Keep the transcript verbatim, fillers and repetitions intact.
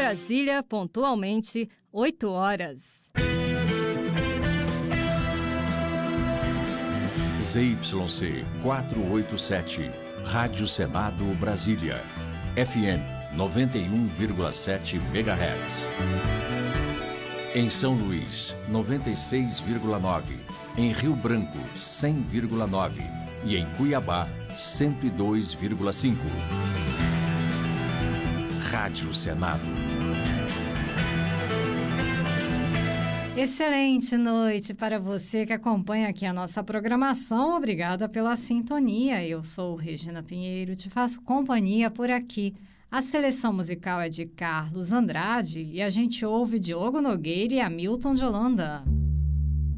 Brasília, pontualmente, oito horas. Z Y C quatrocentos e oitenta e sete, Rádio Senado Brasília, F M noventa e um vírgula sete megahertz. Em São Luís, noventa e seis vírgula nove, em Rio Branco, cem vírgula nove e em Cuiabá, cento e dois vírgula cinco. Rádio Senado. Excelente noite para você que acompanha aqui a nossa programação. Obrigada pela sintonia. Eu sou Regina Pinheiro, te faço companhia por aqui. A seleção musical é de Carlos Andrade e a gente ouve Diogo Nogueira e Hamilton de Holanda.